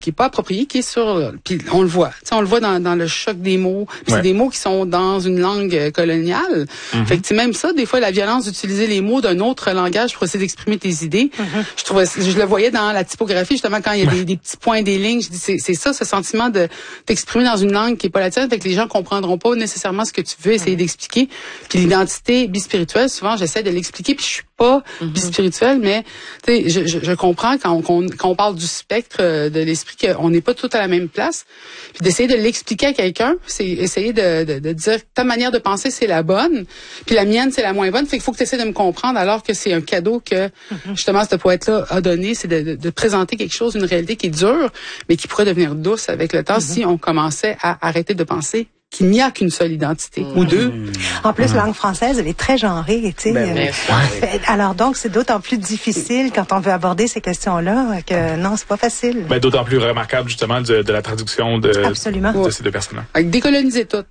qui est pas approprié, qui est sur, puis on le voit. Tu sais, on le voit dans le choc des mots. Puis c'est des mots qui sont dans une langue coloniale. Fait que même ça, des fois, la violence d'utiliser les mots d'un autre langage pour essayer d'exprimer tes idées. Je le voyais dans la typographie, justement, quand il y a des petits points, des lignes. Je dis, c'est ça, ce sentiment de t'exprimer dans une langue qui est pas la tienne. Fait que les gens comprendront pas nécessairement ce que tu veux essayer d'expliquer. Puis l'identité bispirituelle, souvent, j'essaie de l'expliquer, puis je suis pas bispirituelle, mais tu sais, je comprends quand on parle du spectre de l'esprit qu'on n'est pas tout à la même place. Puis d'essayer de l'expliquer à quelqu'un, c'est essayer de dire ta manière de penser c'est la bonne, puis la mienne c'est la moins bonne. Fait qu'il faut que tu essaies de me comprendre alors que c'est un cadeau que justement ce poète-là a donné, c'est de présenter quelque chose, une réalité qui est dure, mais qui pourrait devenir douce avec le temps si on commençait à arrêter de penser qu'il n'y a qu'une seule identité ou deux. En plus, la langue française, elle est très genrée, tu sais. Alors donc, c'est d'autant plus difficile quand on veut aborder ces questions-là que non, c'est pas facile. D'autant plus remarquable justement de la traduction de ces deux personnes-là. Décoloniser tout.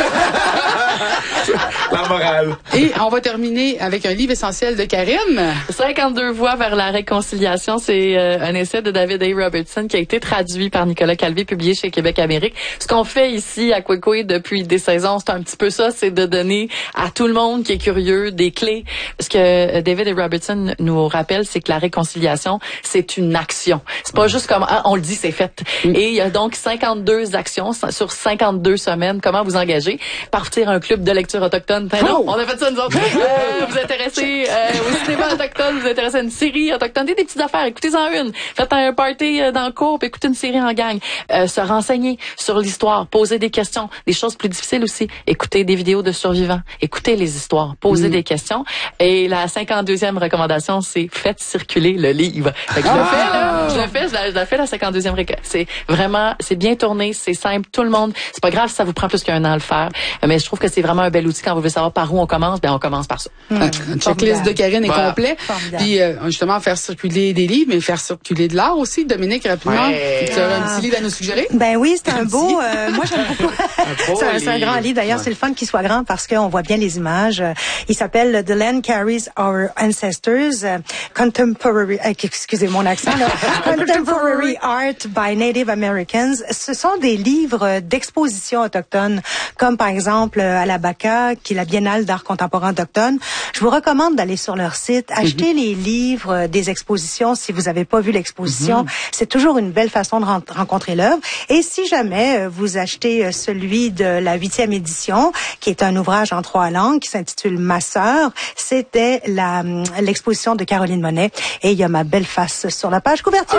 La morale. Et on va terminer avec un livre essentiel de Karine. 52 voies vers la réconciliation, c'est un essai de David A. Robertson qui a été traduit par Nicolas Calvé, publié chez Québec Amérique. Ce qu'on fait ici à Kwekwe depuis des saisons, c'est un petit peu ça, c'est de donner à tout le monde qui est curieux des clés. Ce que David A. Robertson nous rappelle, c'est que la réconciliation, c'est une action. C'est pas juste comme on le dit, c'est fait. Et il y a donc 52 actions sur 52 semaines. Comment vous engager? Partir un club de lecture autochtone. Non, on a fait ça nous autres. Vous intéressez au cinéma autochtone, vous intéressez à une série autochtone, des petites affaires, écoutez-en une. Faites un party dans le cours, puis écoutez une série en gang. Se renseigner sur l'histoire, poser des questions, des choses plus difficiles aussi. Écouter des vidéos de survivants, écouter les histoires, poser des questions. Et la 52e recommandation, c'est faites circuler le livre. Fait que je la fais la 52e c'est vraiment, c'est bien tourné, c'est simple, tout le monde. C'est pas grave si ça vous prend plus qu'un an à le faire, mais je trouve que c'est vraiment un bel outil quand vous voulez savoir par où on commence, on commence par ça. Un checklist de Karine est complet. Puis justement faire circuler des livres, mais faire circuler de l'art aussi. Dominique, rapidement, tu as un petit livre à nous suggérer? Ben oui, c'est un beau. Moi j'aime beaucoup. C'est un grand livre. D'ailleurs, c'est le fun qu'il soit grand parce qu'on voit bien les images. Il s'appelle The Land Carries Our Ancestors, Contemporary. Excusez mon accent là. Contemporary Art by Native Americans. Ce sont des livres d'exposition autochtone, comme par exemple à la BACA, qui est la Biennale d'art contemporain autochtone. Je vous recommande d'aller sur leur site, acheter les livres des expositions si vous n'avez pas vu l'exposition. C'est toujours une belle façon de rencontrer l'œuvre. Et si jamais vous achetez celui de la 8e édition, qui est un ouvrage en 3 langues, qui s'intitule Ma sœur, c'était l'exposition de Caroline Monet. Et il y a ma belle face sur la page couverture.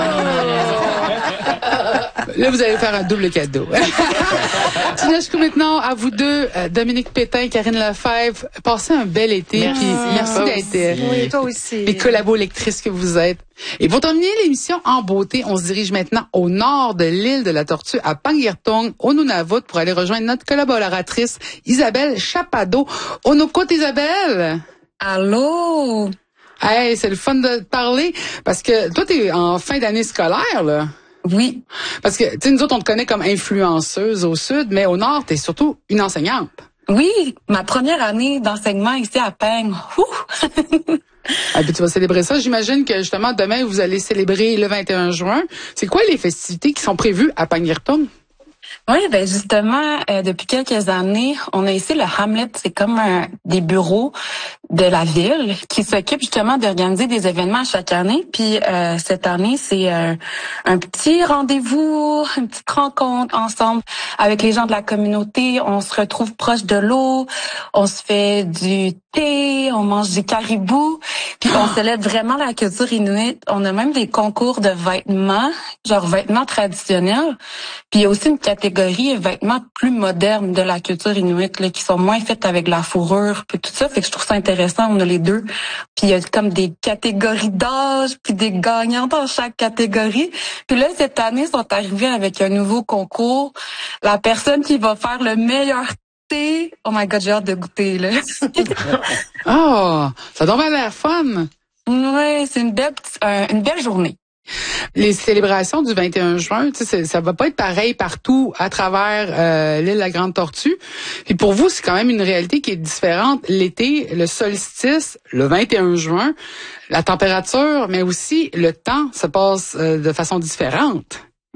Là, vous allez faire un double cadeau. Tinashe, maintenant, à vous deux, Dominique Pétain, Karine Lefebvre, passez un bel été. Merci d'être toi aussi. les collabo-lectrices que vous êtes. Et pour terminer l'émission en beauté, on se dirige maintenant au nord de l'île de la Tortue, à Panguirtung, au Nunavut, pour aller rejoindre notre collaboratrice Isabelle Chapado. On nous écoute, Isabelle? Allô? Hey, c'est le fun de te parler, parce que toi, t'es en fin d'année scolaire, là. Oui. Parce que, tu sais, nous autres, on te connaît comme influenceuse au sud, mais au nord, t'es surtout une enseignante. Oui, ma première année d'enseignement ici à Peng. Ah, puis tu vas célébrer ça. J'imagine que, justement, demain, vous allez célébrer le 21 juin. C'est quoi les festivités qui sont prévues à Panguirtung? Oui, ben justement, depuis quelques années, on a ici le Hamlet, c'est comme des bureaux de la ville qui s'occupent justement d'organiser des événements chaque année. Puis cette année, c'est un petit rendez-vous, une petite rencontre ensemble avec les gens de la communauté. On se retrouve proche de l'eau, on se fait du thé, on mange du caribou, puis on célèbre vraiment la culture inuit. On a même des concours de vêtements, genre vêtements traditionnels. Puis il y a aussi une catégorie vêtements plus modernes de la culture inuit là, qui sont moins faits avec la fourrure puis tout ça. Fait que je trouve ça intéressant, on a les deux. Puis il y a comme des catégories d'âge puis des gagnants dans chaque catégorie. Puis là, cette année, ils sont arrivés avec un nouveau concours. La personne qui va faire le meilleur thé, oh my God, j'ai hâte de goûter, là. Oh, ça doit avoir l'air fun. Oui, c'est une belle journée. Les célébrations du 21 juin, tu sais, ça va pas être pareil partout à travers l'île de la Grande Tortue. Puis pour vous, c'est quand même une réalité qui est différente. L'été, le solstice, le 21 juin, la température, mais aussi le temps se passe de façon différente.